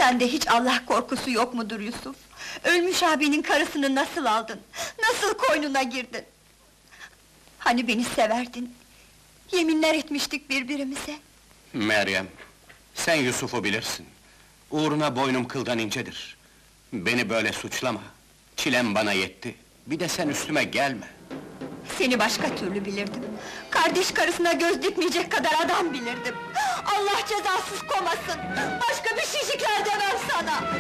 Sende hiç Allah korkusu yok mudur Yusuf? Ölmüş abinin karısını nasıl aldın? Nasıl koynuna girdin? Hani beni severdin? Yeminler etmiştik birbirimize. Meryem, sen Yusuf'u bilirsin. Uğruna boynum kıldan incedir. Beni böyle suçlama. Çilem bana yetti. Bir de sen üstüme gelme. Seni başka türlü bilirdim. Kardeş karısına göz dikmeyecek kadar adam bilirdim. Allah cezasız komasın! Başka bir şişikler demem sana!